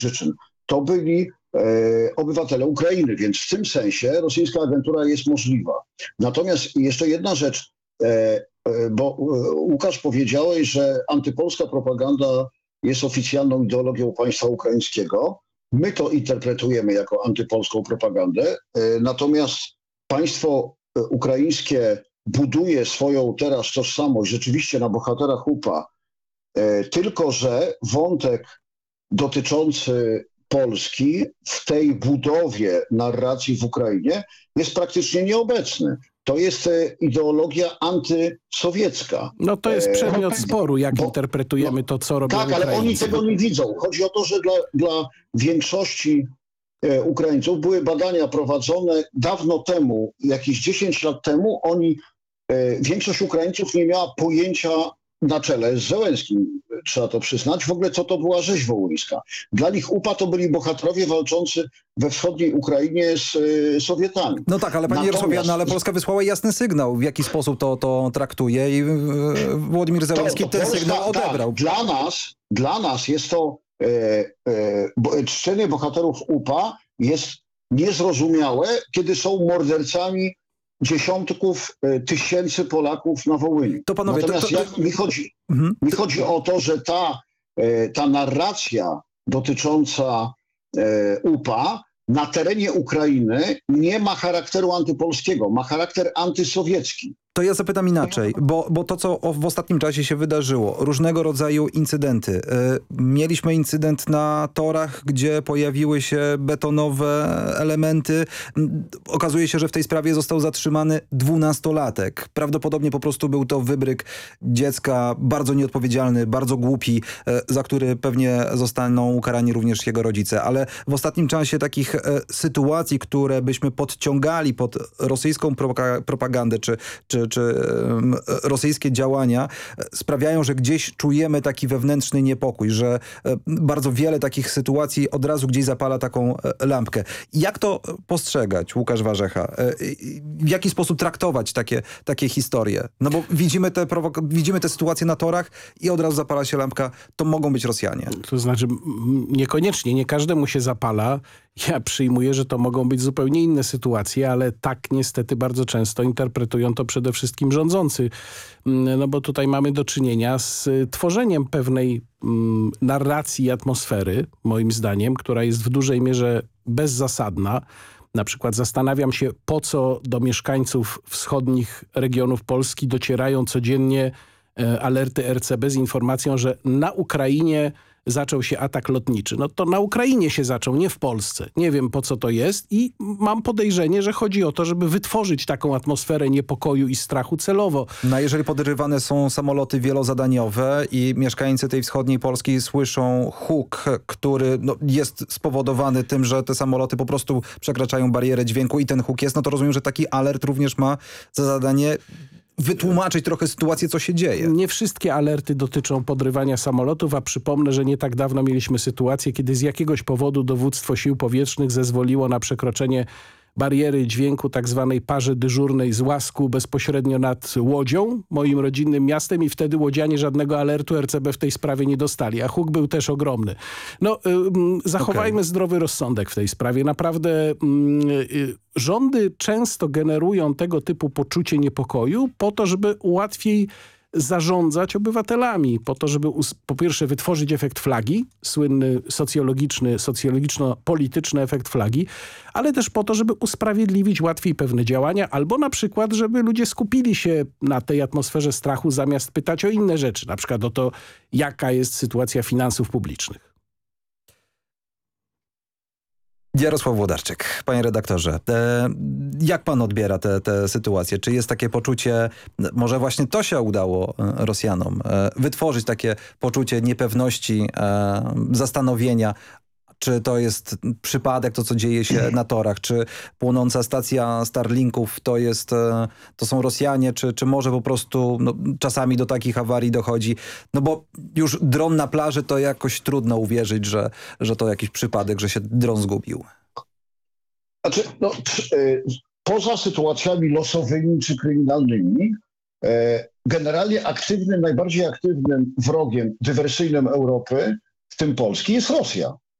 przyczyn. To byli obywatele Ukrainy, więc w tym sensie rosyjska agentura jest możliwa. Natomiast jeszcze jedna rzecz, bo Łukasz, powiedziałeś, że antypolska propaganda jest oficjalną ideologią państwa ukraińskiego. My to interpretujemy jako antypolską propagandę, natomiast państwo ukraińskie buduje swoją teraz tożsamość rzeczywiście na bohaterach UPA, tylko że wątek dotyczący Polski w tej budowie narracji w Ukrainie jest praktycznie nieobecny. To jest ideologia antysowiecka. No to jest przedmiot sporu, jak interpretujemy to, co robią Ukraińcy. Tak, ale oni tego nie widzą. Chodzi o to, że dla większości Ukraińców były badania prowadzone dawno temu, jakieś 10 lat temu. Większość Ukraińców nie miała pojęcia na czele z Zełenskim, trzeba to przyznać, w ogóle co to była rzeź wołyńska. Dla nich UPA to byli bohaterowie walczący we wschodniej Ukrainie z Sowietami. No tak, ale panie Jarosławie, ale Polska wysłała jasny sygnał, w jaki sposób to traktuje i Władimir Zełenski ten sygnał odebrał. Tak. Dla nas jest to czczenie bohaterów UPA jest niezrozumiałe, kiedy są mordercami dziesiątków tysięcy Polaków na Wołyniu. To panowie, natomiast mi chodzi o to, że ta narracja dotycząca UPA na terenie Ukrainy nie ma charakteru antypolskiego, ma charakter antysowiecki. To ja zapytam inaczej, bo to, co w ostatnim czasie się wydarzyło, różnego rodzaju incydenty. Mieliśmy incydent na torach, gdzie pojawiły się betonowe elementy. Okazuje się, że w tej sprawie został zatrzymany 12-latek. Prawdopodobnie po prostu był to wybryk dziecka, bardzo nieodpowiedzialny, bardzo głupi, za który pewnie zostaną ukarani również jego rodzice. Ale w ostatnim czasie takich sytuacji, które byśmy podciągali pod rosyjską propagandę, czy rosyjskie działania sprawiają, że gdzieś czujemy taki wewnętrzny niepokój, że bardzo wiele takich sytuacji od razu gdzieś zapala taką lampkę. Jak to postrzegać, Łukasz Warzecha? W jaki sposób traktować takie historie? No bo widzimy te sytuacje na torach i od razu zapala się lampka. To mogą być Rosjanie. To znaczy niekoniecznie, nie każdemu się zapala. Ja przyjmuję, że to mogą być zupełnie inne sytuacje, ale tak niestety bardzo często interpretują to przede wszystkim rządzący. No bo tutaj mamy do czynienia z tworzeniem pewnej narracji i atmosfery, moim zdaniem, która jest w dużej mierze bezzasadna. Na przykład zastanawiam się, po co do mieszkańców wschodnich regionów Polski docierają codziennie alerty RCB z informacją, że na Ukrainie zaczął się atak lotniczy. No to na Ukrainie się zaczął, nie w Polsce. Nie wiem, po co to jest i mam podejrzenie, że chodzi o to, żeby wytworzyć taką atmosferę niepokoju i strachu celowo. No a jeżeli podrywane są samoloty wielozadaniowe i mieszkańcy tej wschodniej Polski słyszą huk, który jest spowodowany tym, że te samoloty po prostu przekraczają barierę dźwięku i ten huk jest, no to rozumiem, że taki alert również ma za zadanie wytłumaczyć trochę sytuację, co się dzieje. Nie wszystkie alerty dotyczą podrywania samolotów, a przypomnę, że nie tak dawno mieliśmy sytuację, kiedy z jakiegoś powodu dowództwo sił powietrznych zezwoliło na przekroczenie bariery dźwięku tak zwanej parze dyżurnej z Łasku bezpośrednio nad Łodzią, moim rodzinnym miastem, i wtedy łodzianie żadnego alertu RCB w tej sprawie nie dostali, a huk był też ogromny. No, zachowajmy zdrowy rozsądek w tej sprawie. Naprawdę rządy często generują tego typu poczucie niepokoju po to, żeby łatwiej zarządzać obywatelami, po to, żeby po pierwsze wytworzyć efekt flagi, słynny socjologiczno-polityczny efekt flagi, ale też po to, żeby usprawiedliwić łatwiej pewne działania, albo na przykład, żeby ludzie skupili się na tej atmosferze strachu, zamiast pytać o inne rzeczy, na przykład o to, jaka jest sytuacja finansów publicznych. Jarosław Włodarczyk, panie redaktorze, jak pan odbiera te sytuacje? Czy jest takie poczucie, może właśnie to się udało Rosjanom, wytworzyć takie poczucie niepewności, zastanowienia, czy to jest przypadek, to co dzieje się na torach, czy płonąca stacja Starlinków to są Rosjanie, czy może po prostu czasami do takich awarii dochodzi? No bo już dron na plaży to jakoś trudno uwierzyć, że to jakiś przypadek, że się dron zgubił. Znaczy, poza sytuacjami losowymi czy kryminalnymi, generalnie najbardziej aktywnym wrogiem dywersyjnym Europy, w tym Polski, jest Rosja.